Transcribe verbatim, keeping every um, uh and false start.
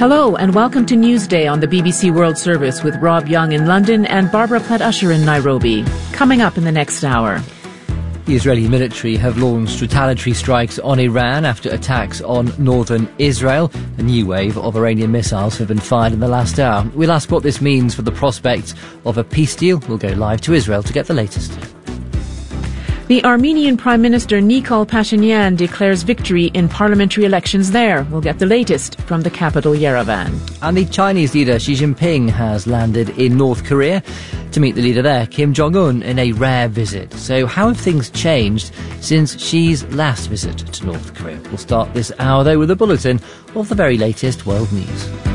Hello and welcome to Newsday on the B B C World Service with Rob Young in London and Barbara Platt-Usher in Nairobi. Coming up in the next hour. The Israeli military have launched retaliatory strikes on Iran after attacks on northern Israel. A new wave of Iranian missiles have been fired in the last hour. We'll ask what this means for the prospect of a peace deal. We'll go live to Israel to get the latest. The Armenian Prime Minister Nikol Pashinyan declares victory in parliamentary elections there. We'll get the latest from the capital, Yerevan. And the Chinese leader Xi Jinping has landed in North Korea to meet the leader there, Kim Jong-un, in a rare visit. So how have things changed since Xi's last visit to North Korea? We'll start this hour, though, with a bulletin of the very latest world news.